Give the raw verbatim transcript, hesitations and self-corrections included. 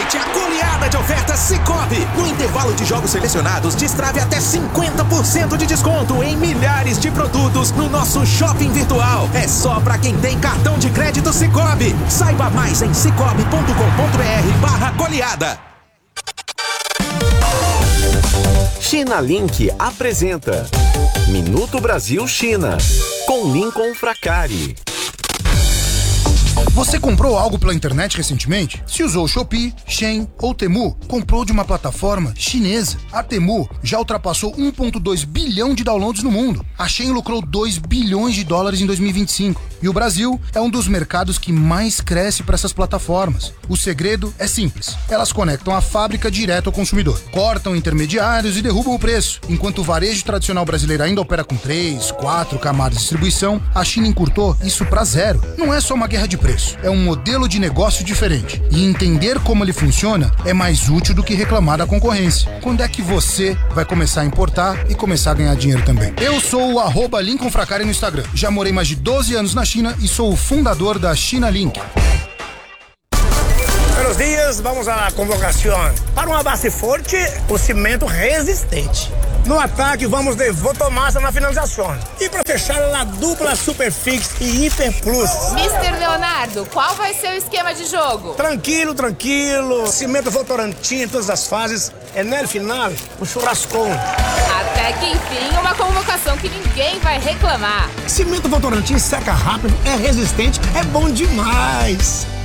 Aproveite a goleada de ofertas Sicoob. No intervalo de jogos selecionados, destrave até cinquenta por cento de desconto em milhares de produtos no nosso shopping virtual. É só pra quem tem cartão de crédito Sicoob. Saiba mais em cicobi ponto com ponto br barra goleada. China Link apresenta Minuto Brasil China, com Lincoln Fracari. Você comprou algo pela internet recentemente? Se usou Shopee, Shein ou Temu, comprou de uma plataforma chinesa. A Temu já ultrapassou um vírgula dois bilhão de downloads no mundo. A Shein lucrou dois bilhões de dólares em dois mil e vinte e cinco. E o Brasil é um dos mercados que mais cresce para essas plataformas. O segredo é simples. Elas conectam a fábrica direto ao consumidor. Cortam intermediários e derrubam o preço. Enquanto o varejo tradicional brasileiro ainda opera com três, quatro camadas de distribuição, a China encurtou isso para zero. Não é só uma guerra de preço. É um modelo de negócio diferente. E entender como ele funciona é mais útil do que reclamar da concorrência. Quando é que você vai começar a importar e começar a ganhar dinheiro também? Eu sou o arroba Lincoln Fracari no Instagram. Já morei mais de doze anos na China e sou o fundador da China Link. Buenos dias, vamos à convocação. Para uma base forte, o cimento resistente. No ataque, vamos de Votomassa na finalização. E para fechar, a dupla Superfix e Hiper Plus. mister Leonardo, qual vai ser o esquema de jogo? Tranquilo, tranquilo. Cimento Votorantim em todas as fases. É no final, um churrascão. Até que enfim, uma convocação que ninguém vai reclamar. Cimento Votorantim seca rápido, é resistente, é bom demais.